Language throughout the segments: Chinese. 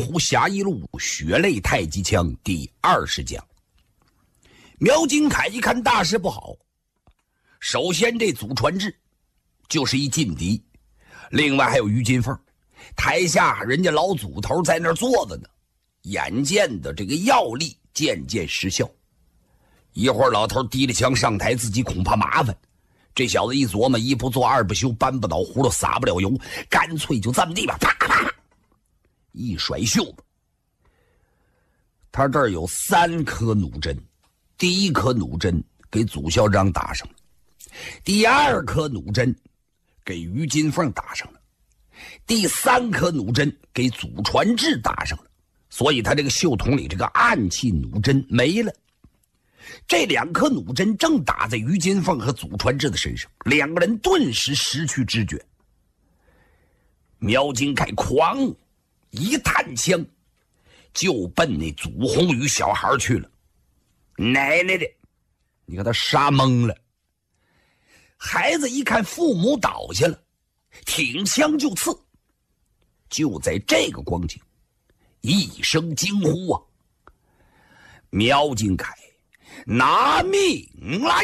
湖侠义录血泪太极枪第20讲。苗金凯一看大事不好，首先这祖传志就是一劲敌，另外还有于金凤，台下人家老祖头在那儿坐着呢，眼见的这个药力渐渐失效。一会儿老头提着枪上台，自己恐怕麻烦。这小子一琢磨，一不做二不休，搬不倒葫芦撒不了油，干脆就这么地吧，啪啪啪一甩袖子。他这儿有3颗弩针，第一颗弩针给祖校章打上了，第2颗弩针给于金凤打上了，第3颗弩针给祖传志打上了，所以他这个袖筒里这个暗器弩针没了。这2颗弩针正打在于金凤和祖传志的身上，两个人顿时失去知觉。苗金凯狂一探枪，就奔那祖红宇小孩去了。奶奶的，你看他杀懵了。孩子一看父母倒下了，挺枪就刺。就在这个光景，一声惊呼啊！苗金凯拿命来！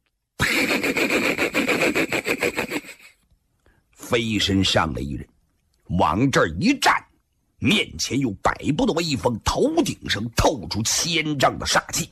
飞身上来一人，往这儿一站，面前有100步的威风，头顶上透出1000丈的煞气。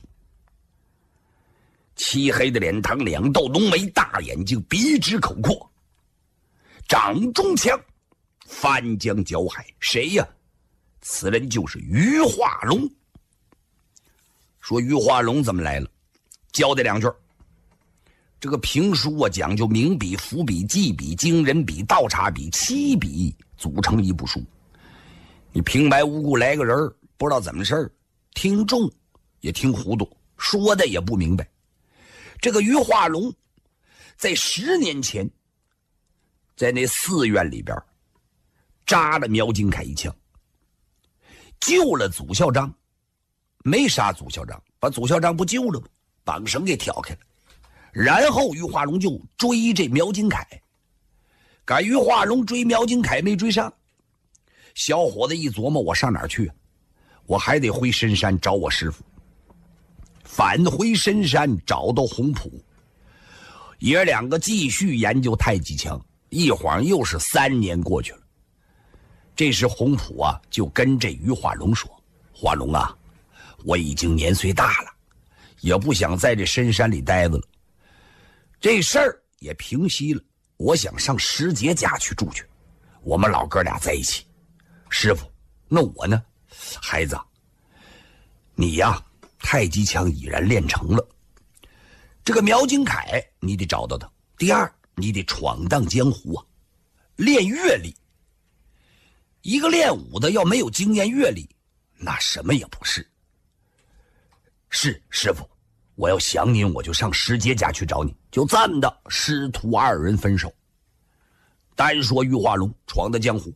漆黑的脸膛，2道浓眉，大眼睛，鼻直口阔，掌中枪，翻江搅海。谁呀？此人就是于化龙。说于化龙怎么来了？交代2句。这个评书啊，讲究名笔、伏笔、记笔、惊人笔、倒插笔，7笔组成一部书。你平白无故来个人，不知道怎么事儿，听众也听糊涂，说的也不明白。这个于化龙在10年前，在那寺院里边扎了苗金凯一枪，救了祖校章，没杀祖校章，把祖校章不救了吗？绑绳给挑开了。然后于化龙就追这苗金凯，赶于化龙追苗金凯没追上。小伙子一琢磨，我上哪儿去啊？我还得回深山找我师傅。返回深山找到洪普，爷2个继续研究太极枪。一晃又是3年过去了。这时洪普啊就跟这于化龙说：化龙啊，我已经年岁大了，也不想在这深山里待着了，这事儿也平息了，我想上石杰家去住去，我们老哥俩在一起。师傅，那我呢？孩子，你呀太极枪已然练成了，这个苗金凯你得找到他。第2，你得闯荡江湖啊，练阅历。一个练武的要没有经验阅历，那什么也不是。是师傅，我要想您，我就上石杰家去找你。就这么的，师徒2人分手。单说于化龙闯的江湖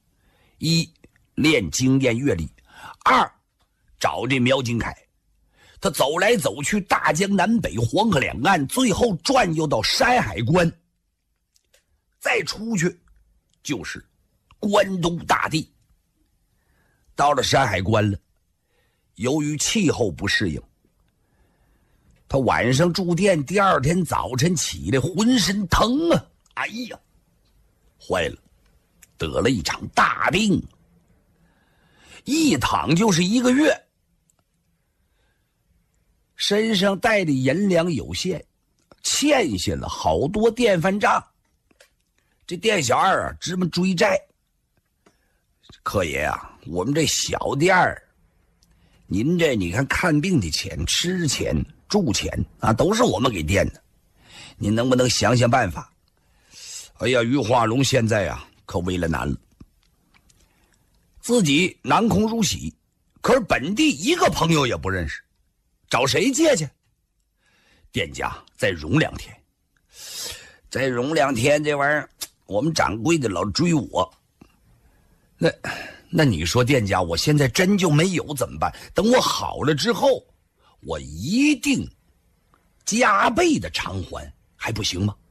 ，1练经验阅历，2找这苗金凯。他走来走去，大江南北，黄河两岸，最后转悠到山海关，再出去就是关东大地。到了山海关了，由于气候不适应，他晚上住店，第2天早晨起来浑身疼啊！哎呀，坏了，得了一场大病，一躺就是1个月。身上带的银两有限，欠下了好多店饭账。这店小二啊，直么追债。客爷啊，我们这小店儿，您这你看看病的钱、吃钱、住钱啊，都是我们给垫的。您能不能想想办法？哎呀，于化龙现在啊，可为了难了。自己囊空如洗，可是本地一个朋友也不认识。找谁借去？店家再容2天，再容2天，这玩意儿我们掌柜的老追我。那你说店家，我现在真就没有怎么办？等我好了之后，我一定加倍的偿还，还不行吗？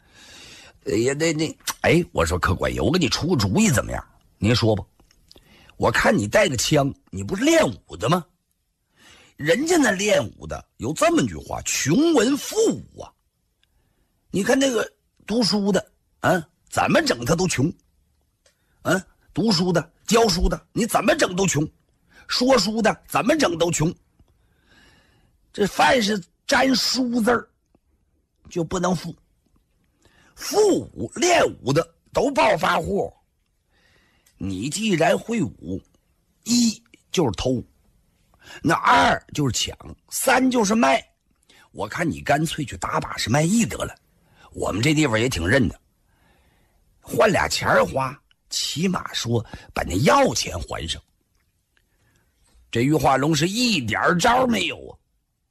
哎，我说客官爷，我给你出个主意怎么样？您说吧。 我看你带个枪，你不是练武的吗？人家那练武的有这么句话，穷文富武啊。你看那个读书的啊，怎么整他都穷。读书的教书的你怎么整都穷，说书的怎么整都穷。这凡是沾书字儿就不能富。富武练武的都暴发户。你既然会武，一就是偷，那二就是抢，三就是卖。我看你干脆去打把式卖艺得了，我们这地方也挺认的，换俩钱花，起码说把那要钱还上。这于化龙是一点招没有啊。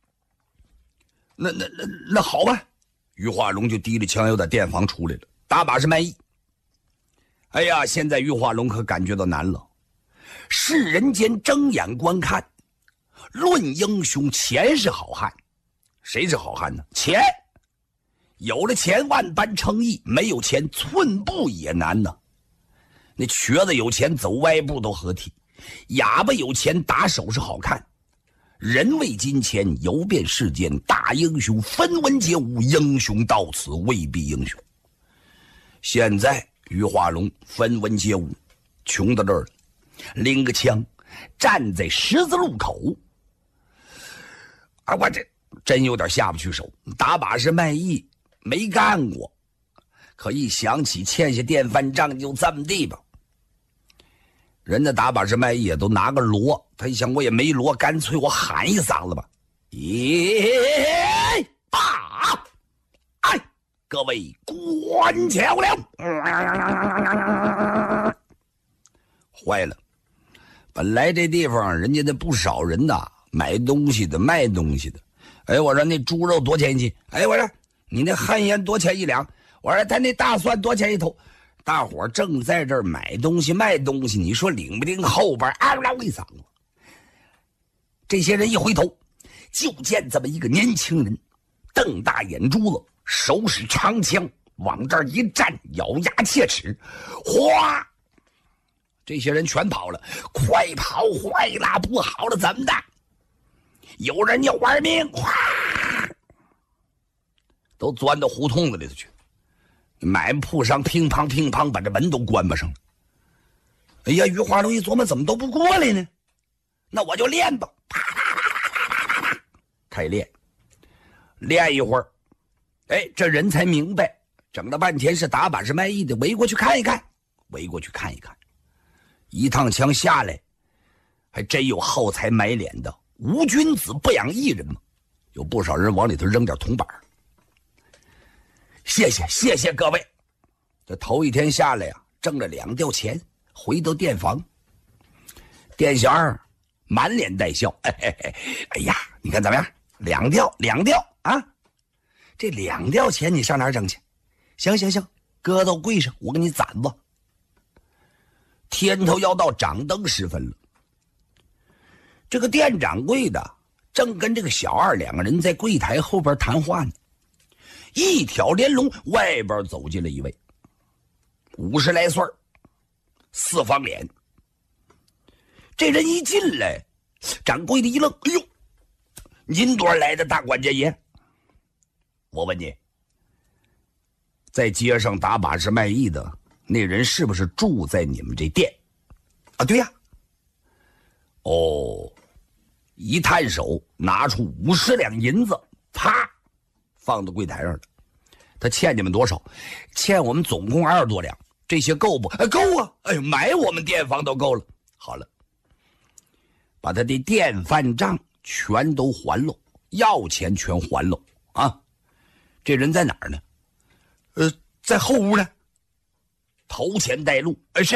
那好吧，于化龙就提着枪又在店房出来了，打把式卖艺。哎呀，现在于化龙可感觉到难了。世人间睁眼观看，论英雄，钱是好汉。谁是好汉呢？钱。有了钱万般称意，没有钱寸步也难呢。那瘸子有钱走歪步都合体，哑巴有钱打手是好看。人为金钱，游遍世间，大英雄分文皆无，英雄到此未必英雄。现在于化龙分文皆无，穷到这儿了，拎个枪站在十字路口。我这真有点下不去手。打把式卖艺没干过，可一想起欠下电饭账就这么地吧。人家打把式卖艺也都拿个锣，他一想我也没锣，干脆我喊一嗓子吧。打！哎，各位观巧了。坏了，本来这地方人家那不少人呐，买东西的卖东西的。哎，我说那猪肉多钱一斤？哎，我说你那旱烟多钱一两？我说他那大蒜多钱一头？大伙正在这儿买东西卖东西，你说领不领后边一嗓子。这些人一回头，就见这么一个年轻人，瞪大眼珠子，手使长枪，往这儿一站，咬牙切齿，哗！这些人全跑了，快跑！坏了，不好了，怎么的？有人要玩命！哗！都钻到胡同子里头去。买卖铺商乒乓乒乓把这门都关不上了。哎呀，于化龙一琢磨，怎么都不过来呢？那我就练吧，啪啪啪啪啪啪啪，开始练。练一会儿，哎，这人才明白，整了半天是打把式卖艺的，围过去看一看，围过去看一看。一趟枪下来，还真有耗财买脸的，无君子不养艺人嘛。有不少人往里头扔点铜板。谢谢各位。这头一天下来呀，挣了2吊钱，回到店房，店小二满脸带笑，哎呀，你看怎么样？2吊啊！这2吊钱你上哪儿整去？行，搁到柜上，我给你攒吧。天头要到掌灯时分了，这个店掌柜的正跟这个小二2个人在柜台后边谈话呢。一挑连笼，外边走进了一位50来岁4方脸。这人一进来，掌柜的一愣，哎呦，您多少来的大管家爷？我问你，在街上打把式卖艺的那人是不是住在你们这店？啊，对呀。哦，一探手拿出50两银子，啪放到柜台上了。他欠你们多少？欠我们总共20多两。这些够不？够啊！哎呦，买我们店房都够了。好了，把他的电饭账全都还喽，要钱全还喽啊！这人在哪儿呢？在后屋呢。头前带路。是。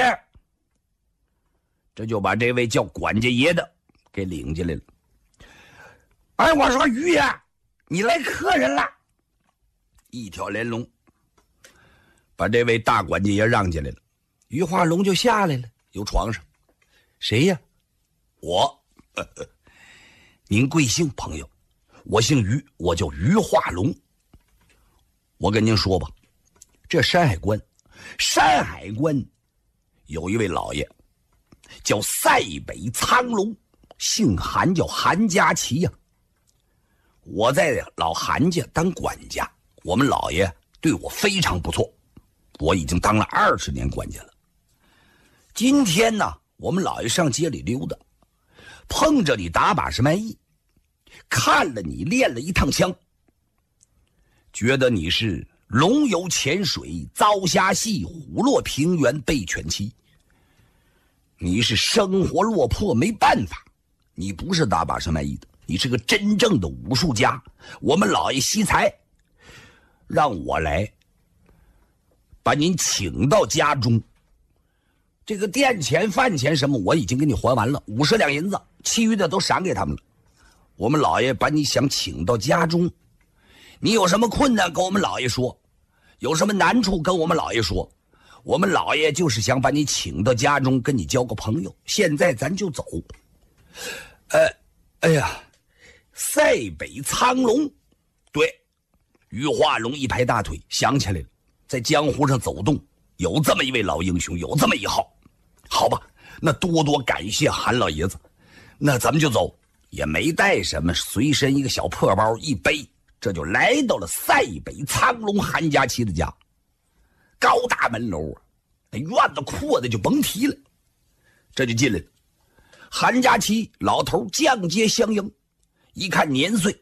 这就把这位叫管家爷的给领进来了。哎，我说于爷，你来客人了。一条连龙把这位大管家爷让进来了。于化龙就下来了，由床上。谁呀？我。您贵姓，朋友？我姓于，我叫于化龙。我跟您说吧，这山海关有一位老爷， 叫塞北苍龙，姓韩，叫韩家齐呀。我在老韩家当管家，我们老爷对我非常不错，我已经当了20年管家了。今天呢，我们老爷上街里溜达，碰着你打把式卖艺，看了你练了一趟枪，觉得你是龙游浅水遭虾戏，虎落平原被犬欺，你是生活落魄没办法，你不是打把式卖艺的，你是个真正的武术家。我们老爷惜才，让我来把您请到家中，这个店钱饭钱什么我已经给你还完了，50两银子，其余的都赏给他们了。我们老爷把你想请到家中，你有什么困难跟我们老爷说，有什么难处跟我们老爷说，我们老爷就是想把你请到家中，跟你交个朋友。现在咱就走。哎呀，塞北苍龙，对，于化龙一拍大腿，想起来了，在江湖上走动，有这么一位老英雄，有这么一号。好吧，那多多感谢韩老爷子，那咱们就走。也没带什么，随身一个小破包一背，这就来到了塞北苍龙韩家齐的家。高大门楼啊，那院子阔的就甭提了。这就进来了，韩家齐老头降阶相迎，一看年岁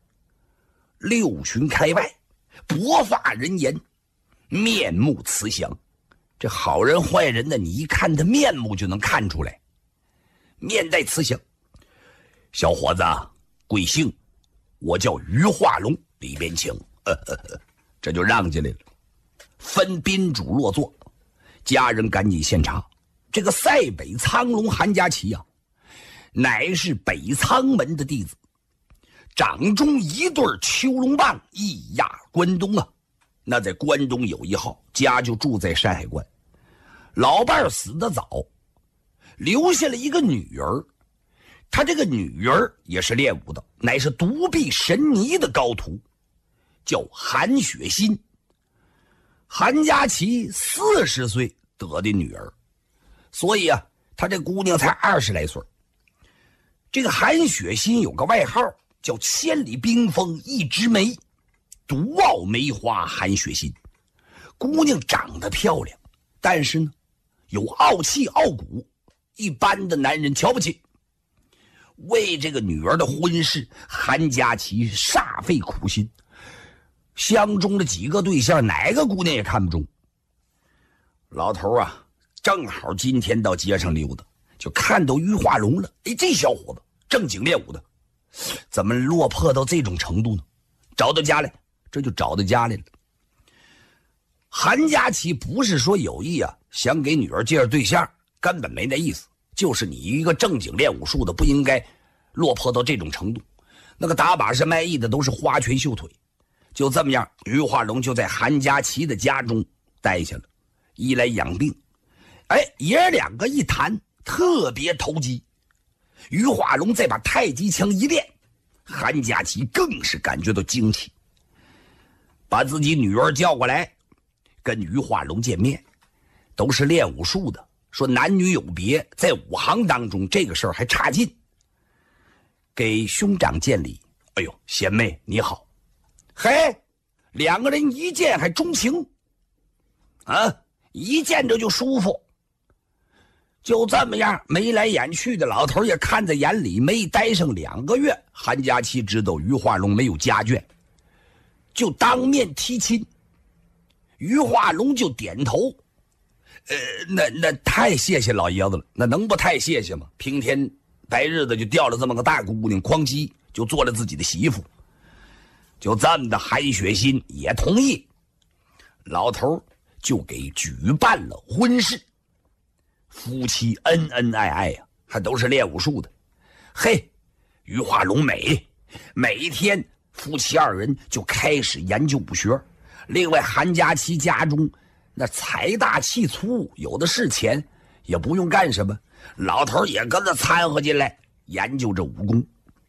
60旬开外，薄发人颜，面目慈祥。这好人坏人呢，你一看他面目就能看出来，面带慈祥。小伙子，贵姓？我叫于化龙，里边请。这就让进来了，分宾主落座。家人赶紧献茶。这个塞北苍龙韩家齐啊，乃是北苍门的弟子，掌中一对秋龙棒，一压关东啊。那在关东有一号，家就住在山海关。老伴死得早，留下了一个女儿。他这个女儿也是练武的，乃是独臂神尼的高徒，叫韩雪心。韩家齐40岁得的女儿，所以啊，他这姑娘才20来岁。这个韩雪心有个外号叫千里冰封一枝梅，独傲梅花韩雪心。姑娘长得漂亮，但是呢，有傲气傲骨，一般的男人瞧不起。为这个女儿的婚事，韩家齐煞费苦心，相中了几个对象，哪个姑娘也看不中。老头啊，正好今天到街上溜达，就看到于化龙了。哎，这小伙子正经练武的，怎么落魄到这种程度呢？找到家来，这就找到家来了。韩家齐不是说有意啊，想给女儿介绍对象，根本没那意思。就是你一个正经练武术的，不应该落魄到这种程度。那个打把式卖艺的都是花拳绣腿。就这么样，于化龙就在韩家齐的家中待下了，一来养病。哎，爷两个一谈，特别投机。于化龙再把太极枪一练，韩家齐更是感觉到惊奇，把自己女儿叫过来，跟于化龙见面。都是练武术的，说男女有别，在武行当中这个事儿还差劲。给兄长见礼。哎呦，贤妹你好。嘿，两个人一见还钟情啊，一见着就舒服。就这么样眉来眼去的，老头也看在眼里。没待上2个月，韩家齐知道于化龙没有家眷，就当面提亲。于化龙就点头。那太谢谢老爷子了，那能不太谢谢吗？平天白日子就掉了这么个大姑娘，哐叽就做了自己的媳妇。就这么的，韩雪心也同意，老头就给举办了婚事。夫妻恩恩爱爱呀，还都是练武术的。嘿，于化龙每一天夫妻2人就开始研究武学。另外韩家齐家中那财大气粗，有的是钱，也不用干什么，老头也跟着掺和进来，研究着武功。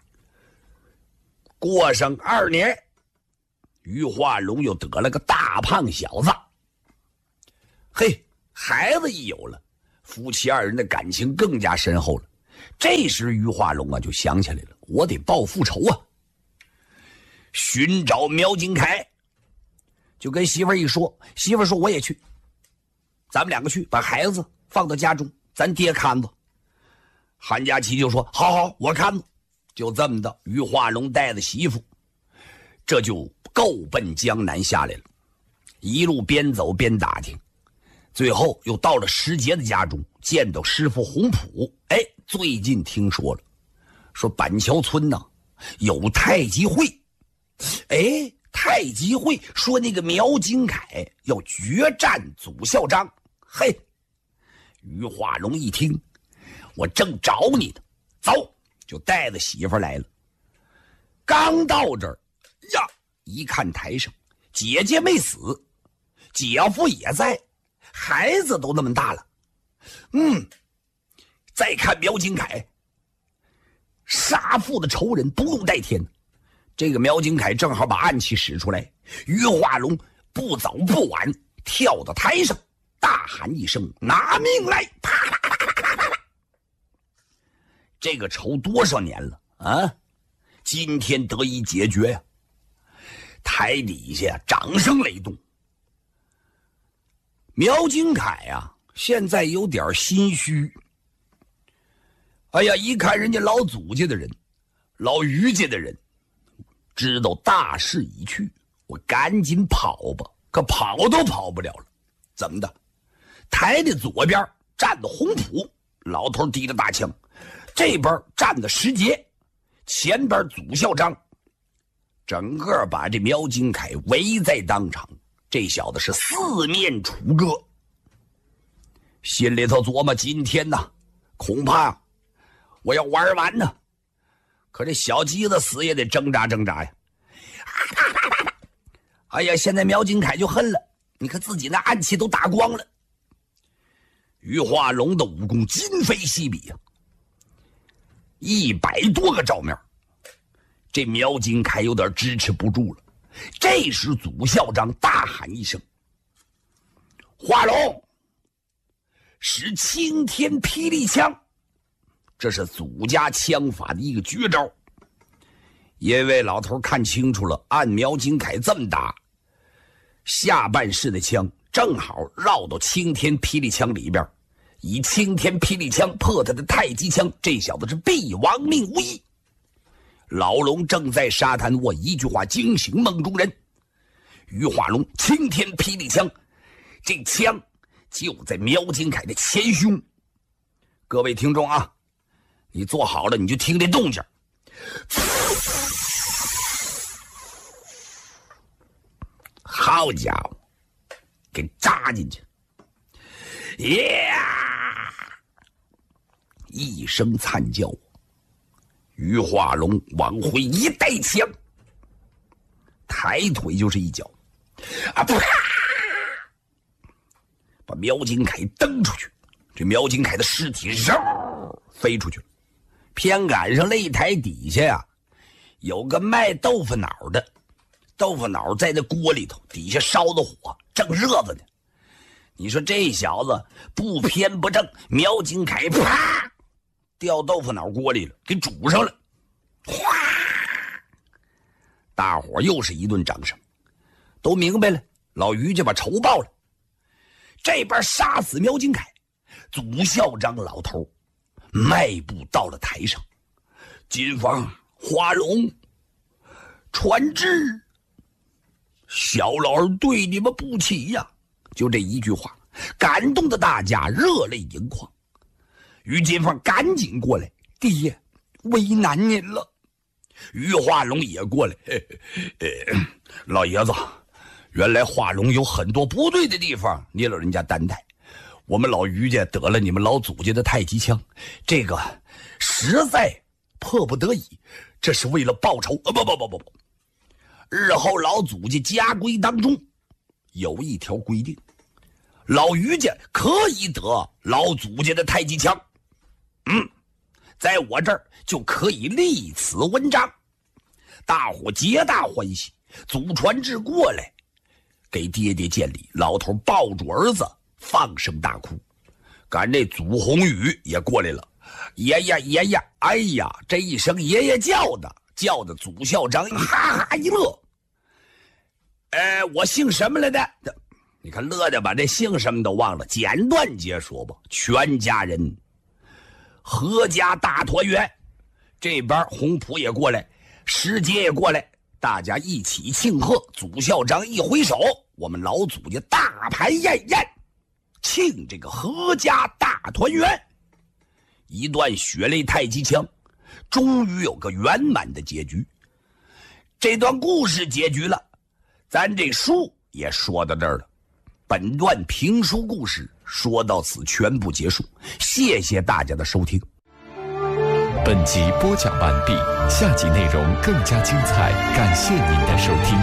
过上2年，于化龙又得了个大胖小子。嘿，孩子一有了， 夫妻二人的感情更加深厚了。这时于化龙啊就想起来了，我得报复仇啊！寻找苗金凯，就跟媳妇儿一说，媳妇儿说我也去，咱们两个去，把孩子放到家中，咱爹看着。韩佳琪就说好好，我看着。就这么的，于化龙带着媳妇，这就够奔江南下来了。一路边走边打听，最后又到了石杰的家中，见到师傅洪普。哎，最近听说了，说板桥村呢有太极会。哎，太极会说那个苗金凯要决战祖校长。嘿，于化龙一听，我正找你呢，走，就带着媳妇来了。刚到这儿呀，一看台上姐姐没死，姐夫也在，孩子都那么大了。再看苗金凯，杀父的仇人不共戴天。这个苗金凯正好把暗器使出来，于化龙不早不晚跳到台上，大喊一声拿命来！啪啦啦啦啦啦啦！这个仇多少年了啊，今天得以解决呀！台底下掌声雷动。苗金凯啊现在有点心虚。哎呀，一看人家老祖家的人，老于家的人，知道大势已去，我赶紧跑吧，可跑都跑不了了。怎么的？台的左边站的洪普，老头提着大枪，这边站的石杰，前边祖校长，整个把这苗金凯围在当场。这小子是四面楚歌，心里头琢磨，今天呢恐怕我要玩完呢。可这小鸡子死也得挣扎挣扎呀！哎呀，现在苗金凯就恨了，你看自己那暗器都打光了。于化龙的武功今非昔比呀，100多个照面，这苗金凯有点支持不住了。这时祖校长大喊一声：化龙，使青天霹雳枪！这是祖家枪法的一个绝招。因为老头看清楚了，按苗金凯这么打，下半式的枪正好绕到青天霹雳枪里边，以青天霹雳枪破他的太极枪，这小子是必亡命无疑。老龙正在沙滩卧，一句话惊醒梦中人。于化龙青天霹雳枪，这枪就在苗金凯的前胸。各位听众啊，你坐好了，你就听这动静。好家伙，给扎进去！呀！一声惨叫，于化龙往回一带枪，抬腿就是一脚，啊！啪！把苗金凯蹬出去。这苗金凯的尸体嗖飞出去了。偏赶上擂台底下呀，有个卖豆腐脑的，豆腐脑在那锅里头，底下烧的火正热着呢。你说这小子不偏不正，苗金凯啪掉豆腐脑锅里了，给煮上了。哗！大伙又是一顿掌声，都明白了，老于家把仇报了。这边杀死苗金凯，祖校长老头迈步到了台上。金房、花龙、传志，小老儿对你们不起呀！就这一句话，感动的大家热泪盈眶。于金凤赶紧过来，爹，为难您了。于化龙也过来，老爷子，原来化龙有很多不对的地方，您老人家担待。我们老于家得了你们老祖家的太极枪，这个实在迫不得已，这是为了报仇。不，日后老祖家家规当中有一条规定，老于家可以得老祖家的太极枪，在我这儿就可以立此文章。大伙皆大欢喜，祖传志过来给爹爹见礼。老头抱住儿子放声大哭。 赶这祖宏宇也过来了，爷爷，哎呀，这一声爷爷叫的祖校长哈哈一乐。我姓什么来的？你看乐的把这姓什么都忘了，简短截说吧。全家人阖家大团圆，这边洪普也过来，师姐也过来，大家一起庆贺。祖校长一挥手，我们老祖家大排宴宴，庆这个阖家大团圆。一段血泪太极枪终于有个圆满的结局。这段故事结局了，咱这书也说到这儿了。本段评书故事说到此全部结束，谢谢大家的收听。 本集播讲完毕，下集内容更加精彩，感谢您的收听。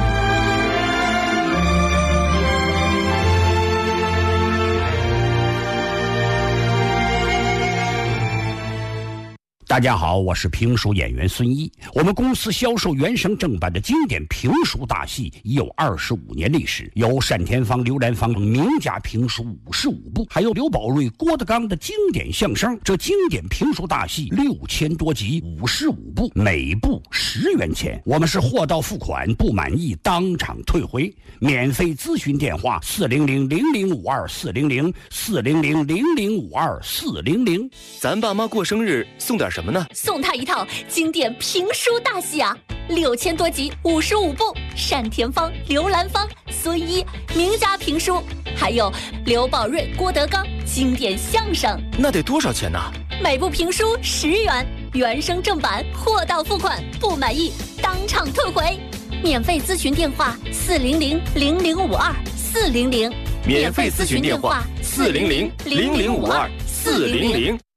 大家好，我是评书演员孙一。我们公司销售原声正版的经典评书大戏已有25年历史，有单田芳、刘兰芳名家评书55部，还有刘宝瑞、郭德纲的经典相声。这经典评书大戏6000多集，55部，每部10元钱。我们是货到付款，不满意当场退回。免费咨询电话400-0052-400，400-0052-400。 咱爸妈过生日送点什么呢？ 送他一套经典评书大戏啊，6000多集，55部，单田芳、刘兰芳、孙一名家评书，还有刘宝瑞、郭德纲经典相声。 那得多少钱呢？ 每部评书10元，原声正版，货到付款，不满意当场退回。免费咨询电话400-0052-400， 免费咨询电话400-0052-400。